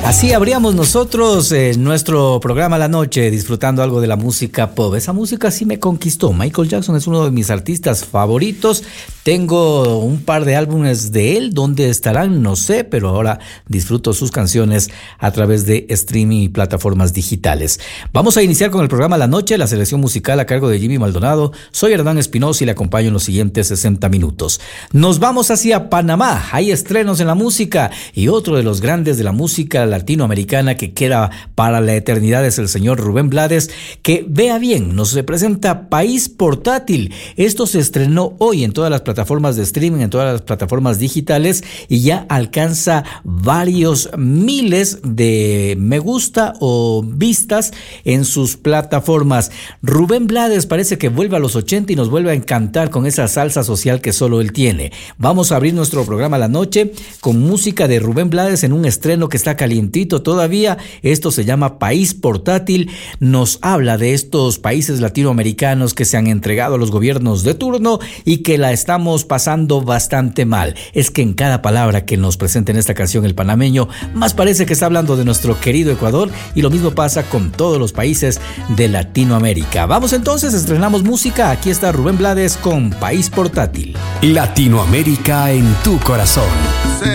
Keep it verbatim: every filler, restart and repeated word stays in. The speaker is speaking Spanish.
Así abríamos nosotros eh, nuestro programa La Noche, disfrutando algo de la música pop. Esa música sí me conquistó. Michael Jackson es uno de mis artistas favoritos. Tengo un par de álbumes de él. ¿Dónde estarán? No sé, pero ahora disfruto sus canciones a través de streaming y plataformas digitales. Vamos a iniciar con el programa La Noche, la selección musical a cargo de Jimmy Maldonado. Soy Hernán Espinosa y le acompaño en los siguientes sesenta minutos. Nos vamos hacia Panamá. Hay estrenos en la música y otro de los grandes de la música latinoamericana que queda para la eternidad es el señor Rubén Blades, que vea bien, nos representa País Portátil. Esto se estrenó hoy en todas las plataformas de streaming, en todas las plataformas digitales y ya alcanza varios miles de me gusta o vistas en sus plataformas. Rubén Blades parece que vuelve a los ochenta y nos vuelve a encantar con esa salsa social que solo él tiene. Vamos a abrir nuestro programa La Noche con música de Rubén Blades en un estreno que está calientito todavía. Esto se llama País Portátil. Nos habla de estos países latinoamericanos que se han entregado a los gobiernos de turno y que la estamos pasando bastante mal. Es que en cada palabra que nos presenta en esta canción el panameño, más parece que está hablando de nuestro querido Ecuador, y lo mismo pasa con todos los países de Latinoamérica. Vamos entonces, estrenamos música. Aquí está Rubén Blades con País Portátil. Latinoamérica en tu corazón.